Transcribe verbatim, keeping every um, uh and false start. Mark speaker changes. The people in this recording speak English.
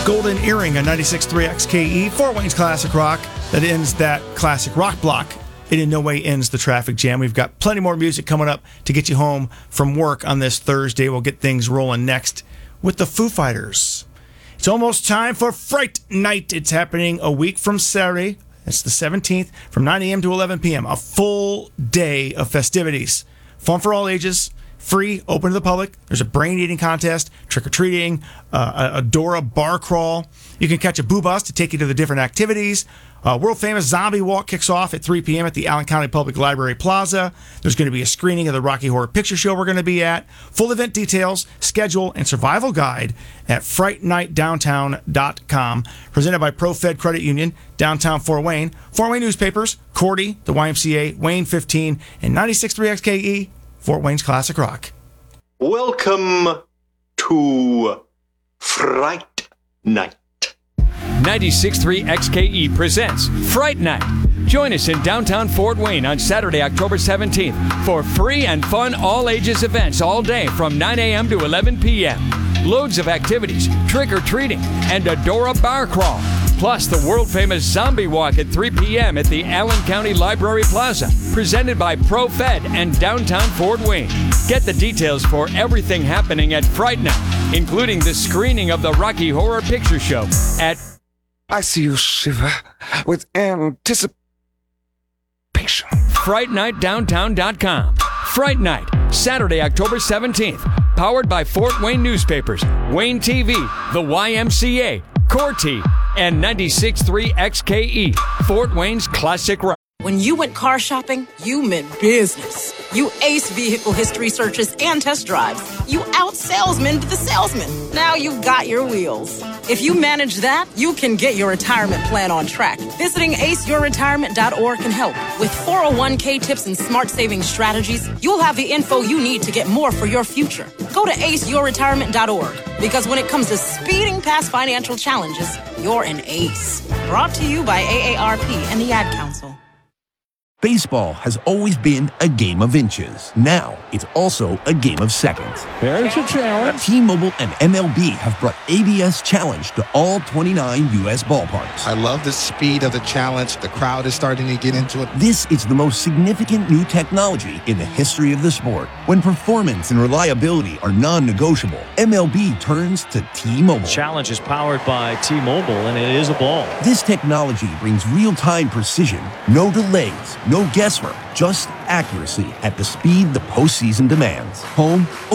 Speaker 1: Golden Earring on ninety-six point three X K E, Fort Wayne's Classic Rock. That ends that classic rock block. It in no way ends the traffic jam. We've got plenty more music coming up to get you home from work on this Thursday. We'll get things rolling next with the Foo Fighters. It's almost time for Fright Night. It's happening a week from Saturday. It's the seventeenth from nine a.m. to eleven p.m. A full day of festivities. Fun for all ages. Free, open to the public. There's a brain eating contest, trick or treating, uh, a Dora bar crawl. You can catch a boo bus to take you to the different activities. Uh, world famous zombie walk kicks off at three p.m. at the Allen County Public Library Plaza. There's going to be a screening of the Rocky Horror Picture Show we're going to be at. Full event details, schedule, and survival guide at fright night downtown dot com. Presented by ProFed Credit Union, downtown Fort Wayne. Fort Wayne newspapers, Cordy, the Y M C A, Wayne fifteen, and ninety-six point three X K E. Fort Wayne's Classic Rock.
Speaker 2: Welcome to Fright Night.
Speaker 3: ninety-six point three X K E presents Fright Night. Join us in downtown Fort Wayne on Saturday, October seventeenth for free and fun all-ages events all day from nine a.m. to eleven p.m. Loads of activities, trick-or-treating, and a Dora bar crawl. Plus the world-famous zombie walk at three p.m. at the Allen County Library Plaza, presented by ProFed and downtown Fort Wayne. Get the details for everything happening at Fright Night, including the screening of the Rocky Horror Picture Show at...
Speaker 4: I see you shiver with anticipation.
Speaker 3: fright night downtown dot com. Fright Night, Saturday, October seventeenth. Powered by Fort Wayne newspapers, Wayne T V, the Y M C A, Corty, and ninety-six point three X K E, Fort Wayne's Classic Rock.
Speaker 5: When you went car shopping, you meant business. You aced vehicle history searches and test drives. You out-salesmaned the salesman. Now you've got your wheels. If you manage that, you can get your retirement plan on track. Visiting ace your retirement dot org can help. With four oh one k tips and smart saving strategies, you'll have the info you need to get more for your future. Go to ace your retirement dot org, because when it comes to speeding past financial challenges, you're an ace. Brought to you by A A R P and the Ad Council.
Speaker 6: Baseball has always been a game of inches. Now, it's also a game of seconds.
Speaker 7: There's a challenge.
Speaker 6: T-Mobile and M L B have brought A B S Challenge to all twenty-nine U S ballparks.
Speaker 8: I love the speed of the challenge. The crowd is starting to get into it.
Speaker 6: This is the most significant new technology in the history of the sport. When performance and reliability are non-negotiable, M L B turns to T-Mobile.
Speaker 7: Challenge is powered by T-Mobile, and it is a ball.
Speaker 6: This technology brings real-time precision, no delays, no guesswork, just accuracy at the speed the postseason demands. Home